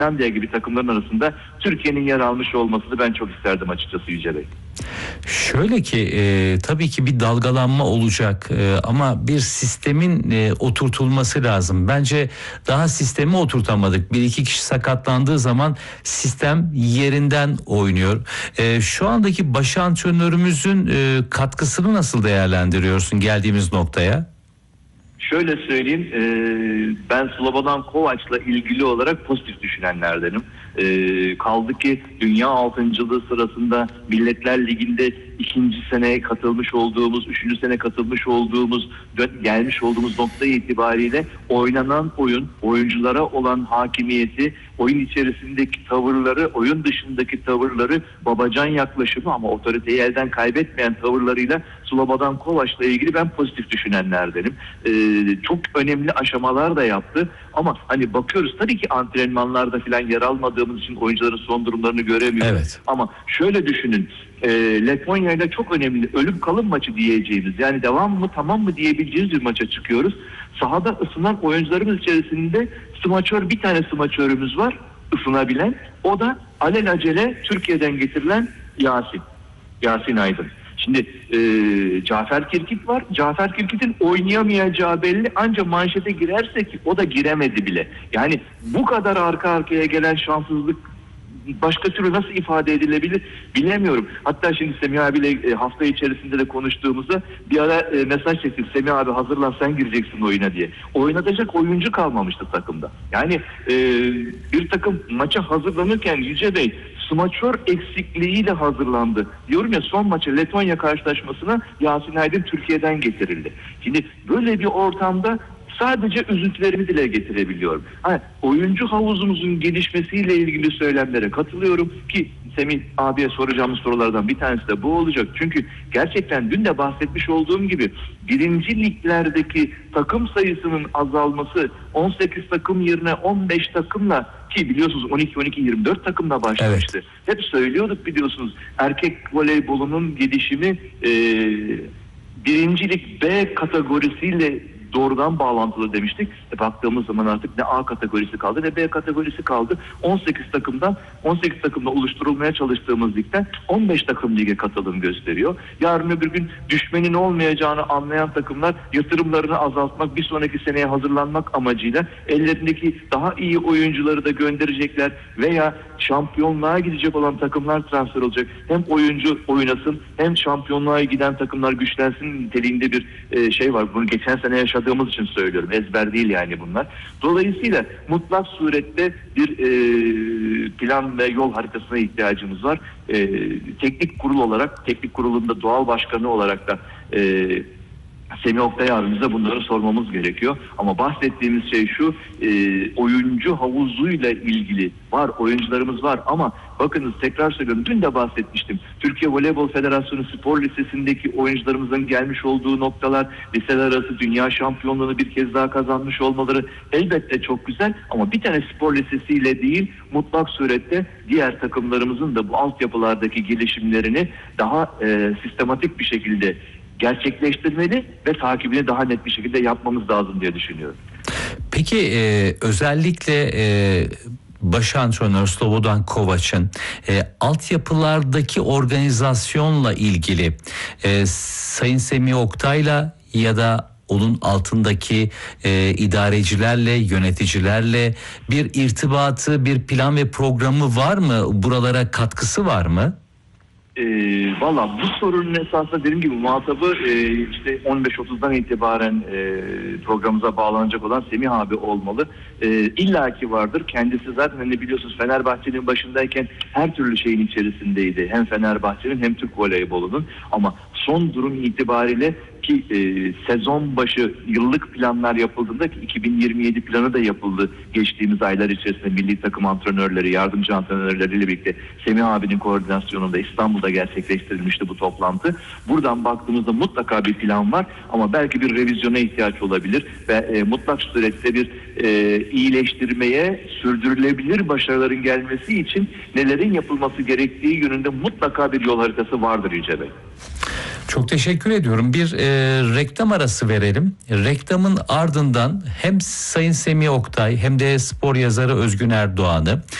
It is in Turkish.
Finlandiya gibi takımların arasında Türkiye'nin yer almış olmasını ben çok isterdim açıkçası Yüce Bey. Şöyle ki tabii ki bir dalgalanma olacak ama bir sistemin oturtulması lazım. Bence daha sistemi oturtamadık. Bir iki kişi sakatlandığı zaman sistem yerinden oynuyor. Şu andaki baş antrenörümüzün katkısını nasıl değerlendiriyorsun geldiğimiz noktaya? Şöyle söyleyeyim, ben Slobodan Kovac'la ilgili olarak pozitif düşünenlerdenim. Kaldı ki dünya altıncılığı sırasında Milletler Ligi'nde ikinci sene katılmış olduğumuz, üçüncü sene katılmış olduğumuz, gelmiş olduğumuz nokta itibariyle oynanan oyun, oyunculara olan hakimiyeti, oyun içerisindeki tavırları, oyun dışındaki tavırları, babacan yaklaşımı ama otoriteyi elden kaybetmeyen tavırlarıyla Slobodan Kovac'la ilgili ben pozitif düşünenlerdenim. Çok önemli aşamalar da yaptı ama hani bakıyoruz tabii ki antrenmanlarda falan yer almadığımız için oyuncuların son durumlarını göremiyoruz. Evet. Ama şöyle düşünün, Letonya ile çok önemli ölüm kalım maçı diyeceğimiz, yani devam mı tamam mı diyebileceğimiz bir maça çıkıyoruz. Sahada ısınan oyuncularımız içerisinde bir tane smaçörümüz var ısınabilen, o da alelacele Türkiye'den getirilen Yasin Aydın. Şimdi Cafer Kirkit var. Cafer Kirkit'in oynayamayacağı belli, ancak manşete girerse ki o da giremedi bile. Yani bu kadar arka arkaya gelen şanssızlık başka türlü nasıl ifade edilebilir bilemiyorum. Hatta şimdi Semih abiyle hafta içerisinde de konuştuğumuzda bir ara mesaj çektik. Semih abi hazırlan, sen gireceksin oyuna diye. Oynatacak oyuncu kalmamıştı takımda. Yani bir takım maça hazırlanırken Yüce Bey smaçör eksikliğiyle hazırlandı. Diyorum ya, son maça Letonya karşılaşmasına Yasin Aydın Türkiye'den getirildi. Şimdi böyle bir ortamda sadece üzüntülerimi dile getirebiliyorum. Oyuncu havuzumuzun gelişmesiyle ilgili söylemlere katılıyorum ki Semih abiye soracağımız sorulardan bir tanesi de bu olacak. Çünkü gerçekten dün de bahsetmiş olduğum gibi birinci liglerdeki takım sayısının azalması, 18 takım yerine 15 takımla, ki biliyorsunuz 12-24 takımla başlamıştı. Evet. Hep söylüyorduk biliyorsunuz, erkek voleybolunun gelişimi birincilik B kategorisiyle doğrudan bağlantılı demiştik. Baktığımız zaman artık ne A kategorisi kaldı ne B kategorisi kaldı. 18 takımla oluşturulmaya çalıştığımız ligden 15 takım lige katılım gösteriyor. Yarın öbür gün düşmenin olmayacağını anlayan takımlar yatırımlarını azaltmak, bir sonraki seneye hazırlanmak amacıyla ellerindeki daha iyi oyuncuları da gönderecekler veya şampiyonluğa gidecek olan takımlar transfer olacak. Hem oyuncu oynasın hem şampiyonluğa giden takımlar güçlensin niteliğinde bir şey var. Bunu geçen sene yaşadığımız için söylüyorum. Ezber değil yani bunlar. Dolayısıyla mutlak surette bir plan ve yol haritasına ihtiyacımız var. Teknik kurul olarak, teknik kurulunda doğal başkanı olarak da Semih Oktay abimize bunları sormamız gerekiyor. Ama bahsettiğimiz şey şu, oyuncu havuzuyla ilgili var, oyuncularımız var ama bakınız tekrar söylüyorum, dün de bahsetmiştim. Türkiye Voleybol Federasyonu Spor Lisesi'ndeki oyuncularımızın gelmiş olduğu noktalar, liseler arası dünya şampiyonluğunu bir kez daha kazanmış olmaları elbette çok güzel ama bir tane spor lisesiyle değil, mutlak surette diğer takımlarımızın da bu altyapılardaki gelişimlerini daha sistematik bir şekilde gerçekleştirmeli ve takibini daha net bir şekilde yapmamız lazım diye düşünüyorum. Peki özellikle baş antrenör Slobodan Kovac'ın altyapılardaki organizasyonla ilgili Sayın Semih Oktay'la ya da onun altındaki idarecilerle, yöneticilerle bir irtibatı, bir plan ve programı var mı? Buralara katkısı var mı? Valla bu sorunun esasında dediğim gibi muhatabı işte 15.30'dan itibaren programımıza bağlanacak olan Semih abi olmalı. İlla ki vardır. Kendisi zaten hani biliyorsunuz Fenerbahçe'nin başındayken her türlü şeyin içerisindeydi. Hem Fenerbahçe'nin hem Türk voleybolunun, ama son durum itibariyle ki sezon başı yıllık planlar yapıldığında ki 2027 planı da yapıldı geçtiğimiz aylar içerisinde milli takım antrenörleri, yardımcı antrenörleriyle birlikte Semih abinin koordinasyonunda İstanbul'da gerçekleştirilmişti bu toplantı. Buradan baktığımızda mutlaka bir plan var ama belki bir revizyona ihtiyaç olabilir ve mutlak surette bir iyileştirmeye, sürdürülebilir başarıların gelmesi için nelerin yapılması gerektiği yönünde mutlaka bir yol haritası vardır Yüce Bey. Çok teşekkür ediyorum. Bir reklam arası verelim. Reklamın ardından hem Sayın Semih Oktay hem de spor yazarı Özgün Erdoğan'ı